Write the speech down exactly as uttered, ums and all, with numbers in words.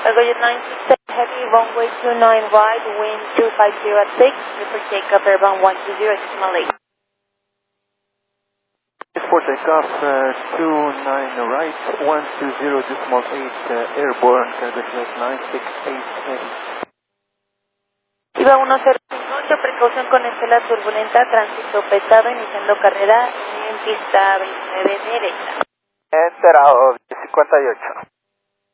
Argojet nine six seven Heavy, runway two nine right, wind two five zero at six, for takeoff airbound one two zero, decimal eight. For takeoff uh, two nine right, one two zero decimal eight, uh, airborne, Argojet nine six eight Heavy. Iba uno cero cinco ocho, precaución con estela turbulenta, tránsito pesado, iniciando carrera en pista veintinueve derecha. Enterado, cincuenta y ocho.